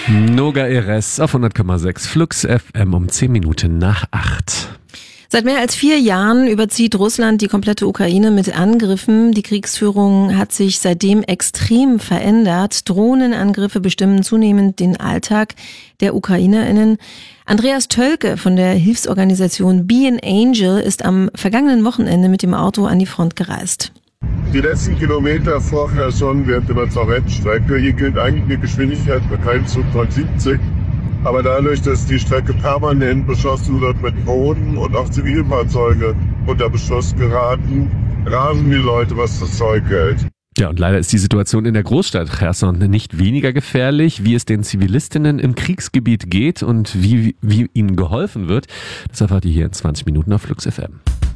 Noga Erez auf 100,6 Flux FM um 10 Minuten nach 8. Seit mehr als 4 Jahren überzieht Russland die komplette Ukraine mit Angriffen. Die Kriegsführung hat sich seitdem extrem verändert. Drohnenangriffe bestimmen zunehmend den Alltag der UkrainerInnen. Andreas Tölke von der Hilfsorganisation Be an Angel ist am vergangenen Wochenende mit dem Auto an die Front gereist. Die letzten Kilometer vor Cherson während der Rennstrecke. Hier gilt eigentlich eine Geschwindigkeit für keinen Zug von 70. Aber dadurch, dass die Strecke permanent beschossen wird mit Drohnen und auch Zivilfahrzeuge unter Beschuss geraten, rasen die Leute, was das Zeug hält. Ja, und leider ist die Situation in der Großstadt Cherson nicht weniger gefährlich. Wie es den Zivilistinnen im Kriegsgebiet geht und wie ihnen geholfen wird, das erfahrt ihr hier in 20 Minuten auf Flux FM.